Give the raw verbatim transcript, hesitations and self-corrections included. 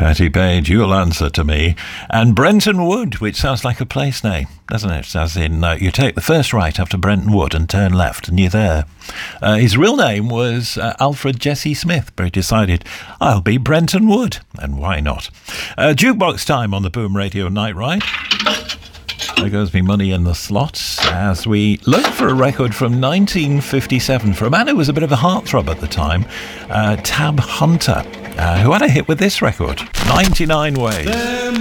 Patty Page, you'll answer to me. And Brenton Wood, which sounds like a place name, doesn't it? As in, uh, you take the first right after Brenton Wood and turn left and you're there. Uh, his real name was uh, Alfred Jesse Smith, but he decided, I'll be Brenton Wood. And why not? Uh, jukebox time on the Boom Radio Night Ride. There goes me money in the slots as we look for a record from nineteen fifty-seven for a man who was a bit of a heartthrob at the time, uh, Tab Hunter, uh, who had a hit with this record, ninety-nine Ways.